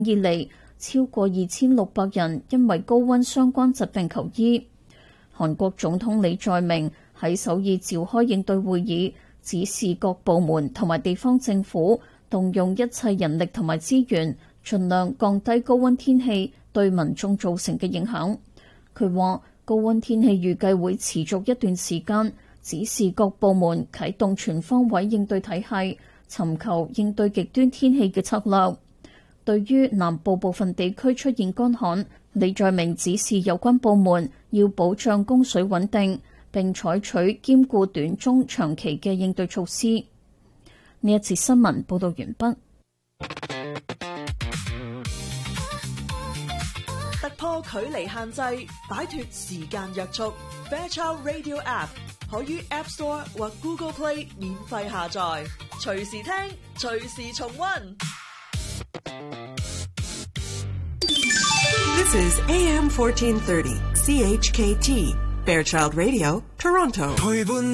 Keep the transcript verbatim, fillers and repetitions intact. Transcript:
以嚟，超過二千六百人因為高溫相關疾病求醫。韓國總統李在明喺首爾召開應對會議，指示各部門同埋地方政府動用一切人力同埋資源，盡量降低高溫天氣對民眾造成嘅影響。佢話高溫天氣預計會持續一段時間，指示各部門啟動全方位應對體系，尋求應對極端天氣嘅策略。對於南部部分地區出現乾旱，李在明指示有關部門要保障供水穩定，並採取兼顧短中長期嘅應對措施。呢一節新聞報道完畢。 突破距離限制，擺脫時間約束。Fairchild Radio App 可於 App Store 或 Google Play 免費下載，隨時聽，隨時重溫。 This is A M fourteen thirty C H K T Fairchild Radio, Toronto.